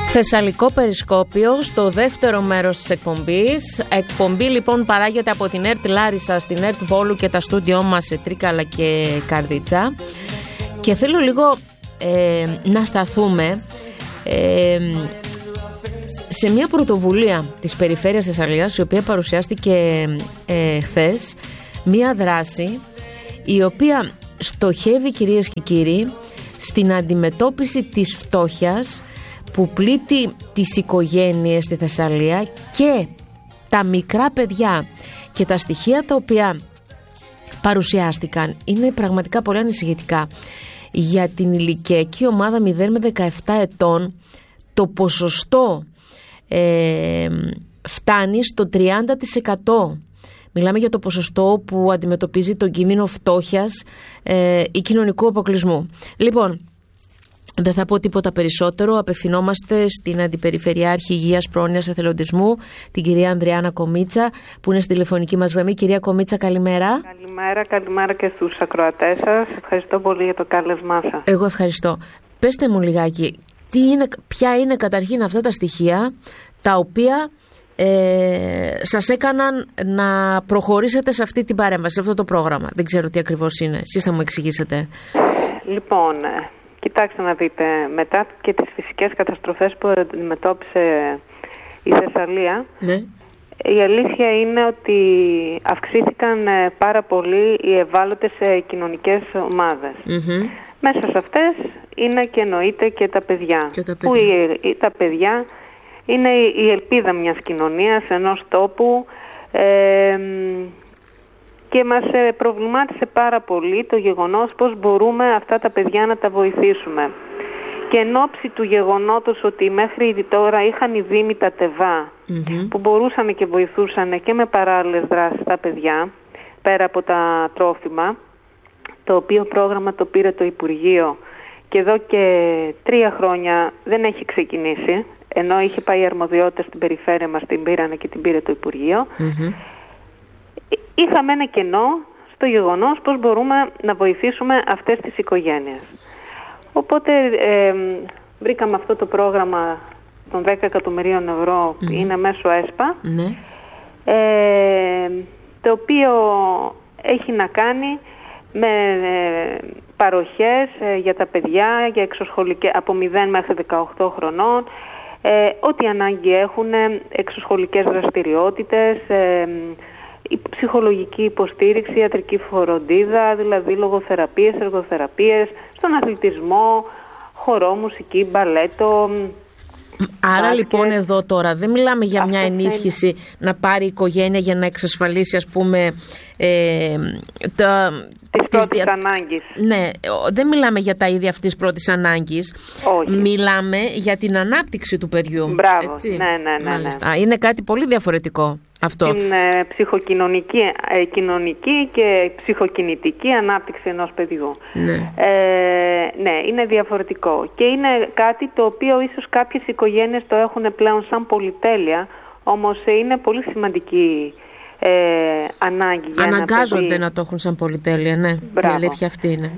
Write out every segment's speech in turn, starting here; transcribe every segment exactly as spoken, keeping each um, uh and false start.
Θεσσαλικό Περισκόπιο στο δεύτερο μέρος της εκπομπής. Εκπομπή λοιπόν παράγεται από την ΕΡΤ Λάρισα στην ΕΡΤ Βόλου και τα στούντιό μας σε Τρίκαλα και Καρδίτσα. Και θέλω λίγο ε, να σταθούμε ε, σε μια πρωτοβουλία της Περιφέρειας Θεσσαλίας, η οποία παρουσιάστηκε ε, χθες, μια δράση η οποία στοχεύει, κυρίες και κύριοι, στην αντιμετώπιση της φτώχειας που πλήττει τις οικογένειες στη Θεσσαλία και τα μικρά παιδιά. Και τα στοιχεία τα οποία παρουσιάστηκαν είναι πραγματικά πολύ ανησυχητικά. Για την ηλικιακή ομάδα μηδέν με δεκαεπτά ετών το ποσοστό ε, φτάνει στο τριάντα τοις εκατό. Μιλάμε για το ποσοστό που αντιμετωπίζει τον κίνδυνο φτώχειας ε, ή κοινωνικού αποκλεισμού. Λοιπόν, δεν θα πω τίποτα περισσότερο. Απευθυνόμαστε στην Αντιπεριφερειάρχη Υγείας, Πρόνοιας, Εθελοντισμού, την κυρία Ανδριάννα Κομίτσα, που είναι στη τηλεφωνική μας γραμμή. Κυρία Κομίτσα, καλημέρα. Καλημέρα, καλημέρα και στους ακροατές σας. Ευχαριστώ πολύ για το κάλεσμά σας. Εγώ ευχαριστώ. Πέστε μου λιγάκι, τι είναι, ποια είναι καταρχήν αυτά τα στοιχεία τα οποία ε, σας έκαναν να προχωρήσετε σε αυτή την παρέμβαση, σε αυτό το πρόγραμμα. Δεν ξέρω τι ακριβώς είναι. Εσείς θα μου εξηγήσετε. Λοιπόν, κοιτάξτε να δείτε, μετά και τις φυσικές καταστροφές που αντιμετώπισε η Θεσσαλία, ναι, η αλήθεια είναι ότι αυξήθηκαν πάρα πολύ οι ευάλωτες κοινωνικές ομάδες. Mm-hmm. Μέσα σε αυτές είναι και εννοείται και τα παιδιά. Και τα παιδιά. Που η, τα παιδιά είναι η ελπίδα μιας κοινωνίας, ενός τόπου, ε, και μας προβλημάτισε πάρα πολύ το γεγονός πώς μπορούμε αυτά τα παιδιά να τα βοηθήσουμε. Και εν ώψη του γεγονότος ότι μέχρι τώρα είχαν οι δήμοι τα ΤΕΒΑ, mm-hmm, που μπορούσαν και βοηθούσαν και με παράλληλες δράσεις τα παιδιά, πέρα από τα τρόφιμα, το οποίο πρόγραμμα το πήρε το Υπουργείο και εδώ και τρία χρόνια δεν έχει ξεκινήσει, ενώ είχε πάει η αρμοδιότητα στην περιφέρεια μας, την πήρανε και την πήρε το Υπουργείο. Mm-hmm. Είχαμε ένα κενό στο γεγονός πώς μπορούμε να βοηθήσουμε αυτές τις οικογένειες. Οπότε ε, βρήκαμε αυτό το πρόγραμμα των δέκα εκατομμυρίων ευρώ, mm-hmm, που είναι μέσω ΕΣΠΑ, mm-hmm, ε, το οποίο έχει να κάνει με ε, παροχές ε, για τα παιδιά, για εξωσχολικές, από μηδέν μέχρι δεκαοκτώ χρονών, ε, ό,τι ανάγκη έχουν, εξωσχολικές δραστηριότητες, ε, η ψυχολογική υποστήριξη, ιατρική φροντίδα, δηλαδή λογοθεραπείες, εργοθεραπείες, στον αθλητισμό, χορό, μουσική, μπαλέτο. Άρα μπάσκετ. Λοιπόν εδώ τώρα δεν μιλάμε για μια ενίσχυση είναι. Να πάρει η οικογένεια για να εξασφαλίσει, ας πούμε, ε, τα... Της πρώτης δια... ανάγκης. Ναι, δεν μιλάμε για τα ίδια αυτής πρώτης ανάγκης. Όχι. Μιλάμε για την ανάπτυξη του παιδιού. Μπράβο, έτσι. ναι, ναι, ναι, ναι. Είναι κάτι πολύ διαφορετικό αυτό. Την ε, ψυχοκοινωνική ε, κοινωνική και ψυχοκινητική ανάπτυξη ενός παιδιού. Ναι. Ε, ναι, είναι διαφορετικό. Και είναι κάτι το οποίο ίσως κάποιες οικογένειες το έχουν πλέον σαν πολυτέλεια, όμως είναι πολύ σημαντική Ε, ανάγκη για αναγκάζονται ένα παιδί. Να το έχουν σαν πολυτέλεια, ναι. Μπράβο. Η αλήθεια αυτή είναι.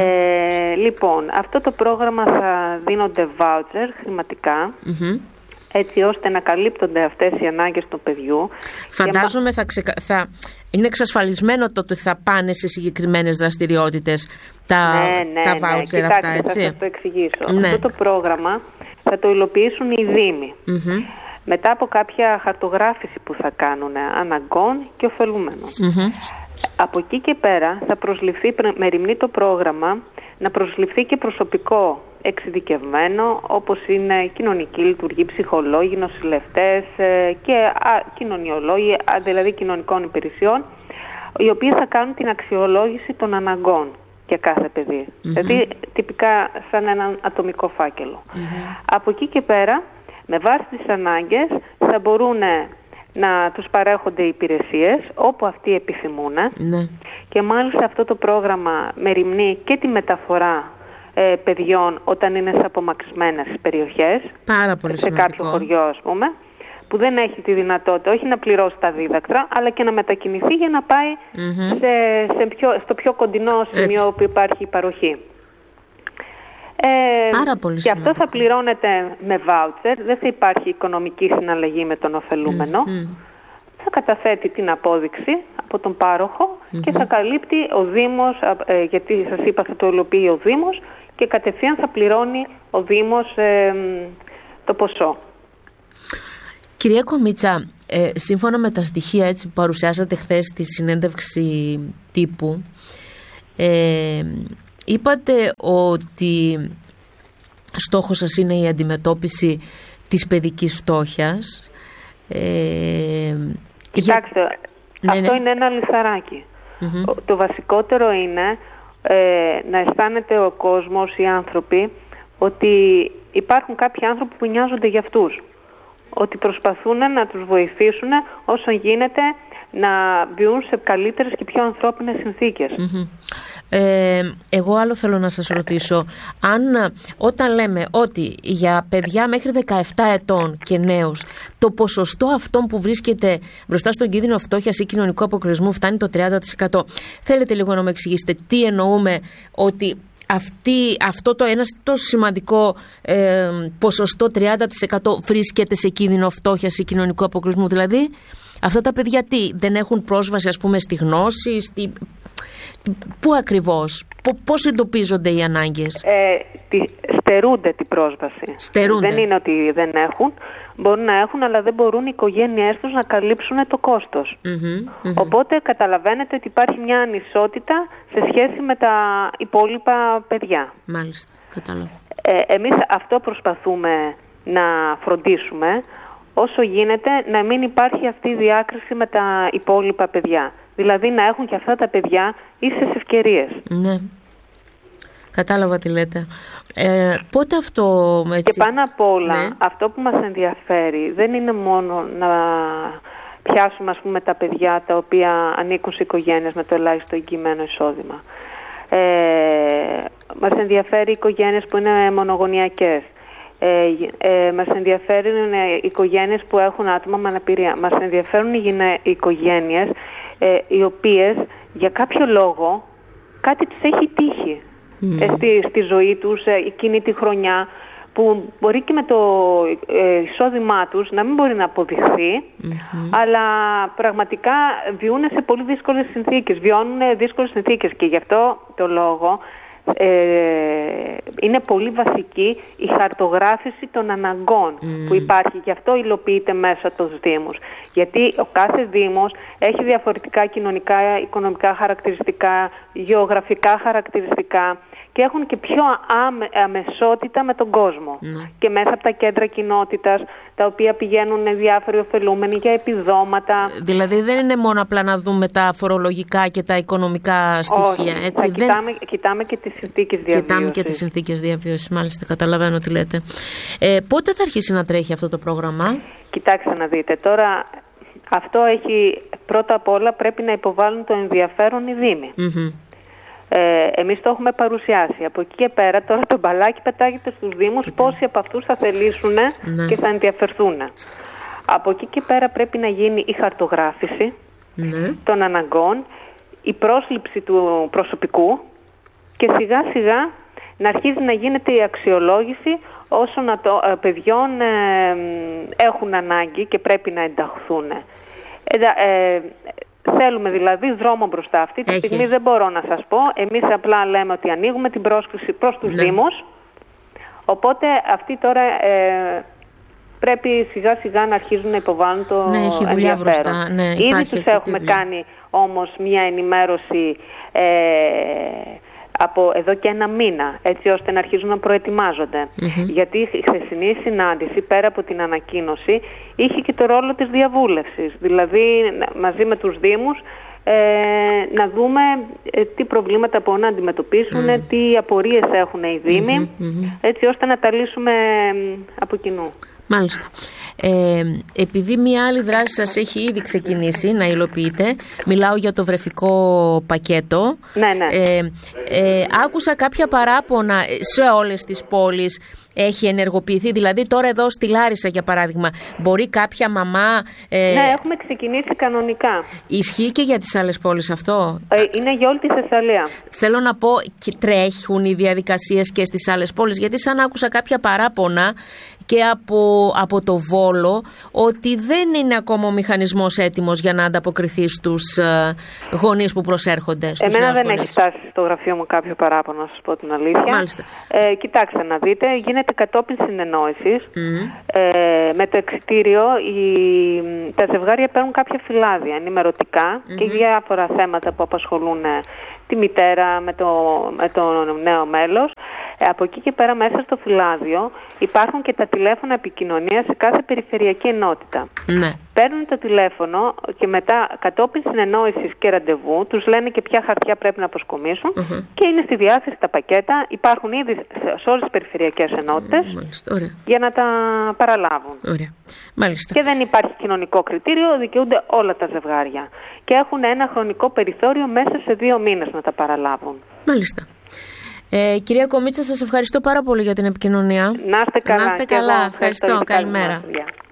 Ε, λοιπόν, αυτό το πρόγραμμα θα δίνονται βάουτσερ χρηματικά, mm-hmm, έτσι ώστε να καλύπτονται αυτές οι ανάγκες του παιδιού. Φαντάζομαι μα... θα, ξεκα... θα είναι εξασφαλισμένο το ότι θα πάνε σε συγκεκριμένες δραστηριότητες τα, ναι, ναι, τα βάουτσερ, ναι. αυτά, Κοιτάξτε, έτσι. θα σας το εξηγήσω. Ναι. Αυτό το πρόγραμμα θα το υλοποιήσουν οι δήμοι. Mm-hmm. Μετά από κάποια χαρτογράφηση που θα κάνουν αναγκών και ωφελούμενων. Mm-hmm. Από εκεί και πέρα θα προσληφθεί, μεριμνεί το πρόγραμμα, να προσληφθεί και προσωπικό εξειδικευμένο, όπως είναι κοινωνική λειτουργοί, ψυχολόγοι, νοσηλευτές και α, κοινωνιολόγοι, δηλαδή κοινωνικών υπηρεσιών, οι οποίοι θα κάνουν την αξιολόγηση των αναγκών για κάθε παιδί. Mm-hmm. Δηλαδή τυπικά σαν έναν ατομικό φάκελο. Mm-hmm. Από εκεί και πέρα, με βάση τις ανάγκες θα μπορούν να τους παρέχονται υπηρεσίες όπου αυτοί επιθυμούν, ναι, και μάλιστα αυτό το πρόγραμμα μεριμνεί και τη μεταφορά ε, παιδιών όταν είναι σε απομακρυσμένες περιοχές. Πάρα πολύ σε σημαντικό. κάποιο χωριό, ας πούμε, που δεν έχει τη δυνατότητα όχι να πληρώσει τα δίδακτρα, αλλά και να μετακινηθεί για να πάει mm-hmm. σε, σε πιο, στο πιο κοντινό σημείο, έτσι, όπου υπάρχει η παροχή. Ε, Πάρα πολύ και αυτό θα πληρώνεται με βάουτσερ, δεν θα υπάρχει οικονομική συναλλαγή με τον ωφελούμενο. Mm-hmm. Θα καταθέτει την απόδειξη από τον πάροχο mm-hmm. και θα καλύπτει ο Δήμος, ε, γιατί σας είπα θα το υλοποιεί ο Δήμος και κατευθείαν θα πληρώνει ο Δήμος ε, το ποσό. Κυρία Κομίτσα, ε, σύμφωνα με τα στοιχεία έτσι, που παρουσιάσατε χθες στη συνέντευξη τύπου, ε, είπατε ότι στόχος σας είναι η αντιμετώπιση της παιδικής φτώχειας. Ε, Κοιτάξτε, για... αυτό ναι, ναι. είναι ένα λιθαράκι. Mm-hmm. Το βασικότερο είναι ε, να αισθάνεται ο κόσμος, οι άνθρωποι, ότι υπάρχουν κάποιοι άνθρωποι που νοιάζονται για αυτούς. Ότι προσπαθούν να τους βοηθήσουν όσο γίνεται να βιούν σε καλύτερες και πιο ανθρώπινες συνθήκες. Mm-hmm. Ε, εγώ άλλο θέλω να σας ρωτήσω, αν όταν λέμε ότι για παιδιά μέχρι δεκαεπτά ετών και νέους το ποσοστό αυτών που βρίσκεται μπροστά στον κίνδυνο φτώχειας ή κοινωνικού αποκλεισμού φτάνει το τριάντα τοις εκατό, θέλετε λίγο να μου εξηγήσετε τι εννοούμε ότι αυτή, αυτό το ένα τόσο σημαντικό ε, ποσοστό τριάντα τοις εκατό βρίσκεται σε κίνδυνο φτώχειας ή κοινωνικού αποκλεισμού? Δηλαδή αυτά τα παιδιά τι, δεν έχουν πρόσβαση ας πούμε στη γνώση, στη... πού ακριβώς, πώς εντοπίζονται οι ανάγκες? Ε, τη, στερούνται την πρόσβαση. Στερούνται. Δεν είναι ότι δεν έχουν, μπορούν να έχουν, αλλά δεν μπορούν οι οικογένειές τους να καλύψουν το κόστος. Mm-hmm, mm-hmm. Οπότε καταλαβαίνετε ότι υπάρχει μια ανισότητα σε σχέση με τα υπόλοιπα παιδιά. Μάλιστα, κατάλαβα. Ε, εμείς αυτό προσπαθούμε να φροντίσουμε, όσο γίνεται να μην υπάρχει αυτή η διάκριση με τα υπόλοιπα παιδιά. Δηλαδή να έχουν και αυτά τα παιδιά ίσες ευκαιρίες. Ναι. Κατάλαβα τι λέτε. Ε, πότε αυτό έτσι... Και πάνω απ' όλα, ναι. αυτό που μας ενδιαφέρει δεν είναι μόνο να πιάσουμε ας πούμε τα παιδιά τα οποία ανήκουν σε οικογένειες με το ελάχιστο εγγυημένο εισόδημα. Ε, μας ενδιαφέρει οι οικογένειες που είναι μονογονεϊκές. Ε, ε, μας ενδιαφέρουν οι οικογένειες που έχουν άτομα με αναπηρία. Μας ενδιαφέρουν οι, γυναί- οι οικογένειες ε, οι οποίες για κάποιο λόγο κάτι τους έχει τύχει mm. ε, στη, στη ζωή τους ε, εκείνη τη χρονιά, που μπορεί και με το ε, εισόδημά τους να μην μπορεί να αποδειχθεί, mm-hmm. αλλά πραγματικά βιούν σε πολύ δύσκολες συνθήκες, βιώνουν δύσκολες συνθήκες και γι' αυτό το λόγο Ε, είναι πολύ βασική η χαρτογράφηση των αναγκών mm. που υπάρχει, γι' αυτό υλοποιείται μέσα από τους Δήμους, γιατί ο κάθε Δήμος έχει διαφορετικά κοινωνικά, οικονομικά χαρακτηριστικά, γεωγραφικά χαρακτηριστικά και έχουν και πιο άμε, αμεσότητα με τον κόσμο mm. και μέσα από τα κέντρα κοινότητας τα οποία πηγαίνουν διάφοροι ωφελούμενοι για επιδόματα. Δηλαδή δεν είναι μόνο απλά να δούμε τα φορολογικά και τα οικονομικά στοιχεία. Όχι, έτσι, δεν... κοιτάμε, κοιτάμε και τις συνθήκες διαβίωσης. Κοιτάμε και τις συνθήκες διαβίωσης, μάλιστα, καταλαβαίνω τι λέτε. Ε, πότε θα αρχίσει να τρέχει αυτό το πρόγραμμα? Κοιτάξτε να δείτε, τώρα αυτό έχει, πρώτα απ' όλα πρέπει να υποβάλουν το ενδιαφέρον οι Δήμοι. Mm-hmm. Ε, εμείς το έχουμε παρουσιάσει. Από εκεί και πέρα τώρα το μπαλάκι πετάγεται στους Δήμους okay. πόσοι από αυτούς θα θελήσουν ναι. και θα ενδιαφερθούν. Από εκεί και πέρα πρέπει να γίνει η χαρτογράφηση ναι. των αναγκών, η πρόσληψη του προσωπικού και σιγά σιγά να αρχίζει να γίνεται η αξιολόγηση όσων ε, παιδιών ε, έχουν ανάγκη και πρέπει να ενταχθούν. Ε, ε, Θέλουμε δηλαδή δρόμο μπροστά. Αυτή τη Έχει. στιγμή δεν μπορώ να σας πω. Εμείς απλά λέμε ότι ανοίγουμε την πρόσκληση προς τους ναι. Δήμους. Οπότε αυτοί τώρα ε, πρέπει σιγά σιγά να αρχίζουν να υποβάλουν το ναι, έχει δουλειά μπροστά. Ναι, Ήδη τους έχουμε κάνει όμως μια ενημέρωση ε, από εδώ και ένα μήνα, έτσι ώστε να αρχίζουν να προετοιμάζονται. Mm-hmm. Γιατί η χθεσινή συνάντηση, πέρα από την ανακοίνωση, είχε και το ρόλο της διαβούλευσης. Δηλαδή, μαζί με τους Δήμους, ε, να δούμε ε, τι προβλήματα μπορούν να αντιμετωπίσουν, mm. τι απορίες έχουν οι Δήμοι, mm-hmm. έτσι ώστε να τα λύσουμε ε, από κοινού. Μάλιστα. Ε, επειδή μια άλλη δράση σας έχει ήδη ξεκινήσει να υλοποιείτε, μιλάω για το βρεφικό πακέτο. Ναι, ναι. Ε, ε, άκουσα κάποια παράπονα σε όλες τις πόλεις Έχει ενεργοποιηθεί, δηλαδή τώρα εδώ στη Λάρισα για παράδειγμα, μπορεί κάποια μαμά... Ε... Ναι, έχουμε ξεκινήσει κανονικά. Ισχύει και για τις άλλες πόλεις αυτό? Ε, είναι για όλη τη Θεσσαλία. Θέλω να πω, και τρέχουν οι διαδικασίες και στις άλλες πόλεις, γιατί σαν άκουσα κάποια παράπονα και από, από το Βόλο ότι δεν είναι ακόμα ο μηχανισμός έτοιμος για να ανταποκριθεί στους ε, γονείς που προσέρχονται. Στους Εμένα δεν γονείς. Έχει φτάσει στο γραφείο μου κάποιο παράπονο, να σας πω την αλήθεια. Μάλιστα. Ε, κοιτάξτε να δείτε, γίνεται κατόπιν συνεννόησης. Mm. Ε, με το εξιτήριο η, τα ζευγάρια παίρνουν κάποια φυλάδια ενημερωτικά mm-hmm. και διάφορα θέματα που απασχολούν τη μητέρα με το, με το νέο μέλος. Ε, από εκεί και πέρα μέσα στο φυλάδιο υπάρχουν και τα τηλέφωνα επικοινωνίας σε κάθε περιφερειακή ενότητα. Ναι. Παίρνουν το τηλέφωνο και μετά κατόπιν συνεννόησης και ραντεβού τους λένε και ποια χαρτιά πρέπει να αποσκομίσουν mm-hmm. και είναι στη διάθεση τα πακέτα. Υπάρχουν ήδη σε όλες τις περιφερειακές ενότητες mm, για να τα παραλάβουν. Ωραία. Μάλιστα. Και δεν υπάρχει κοινωνικό κριτήριο, δικαιούνται όλα τα ζευγάρια. Και έχουν ένα χρονικό περιθώριο μέσα σε δύο μήνες να τα παραλάβουν. Μάλιστα. Ε, κυρία Κομίτσα, σας ευχαριστώ πάρα πολύ για την επικοινωνία. Να είστε καλά. Να είστε καλά. Εγώ, ευχαριστώ. Καλημέρα.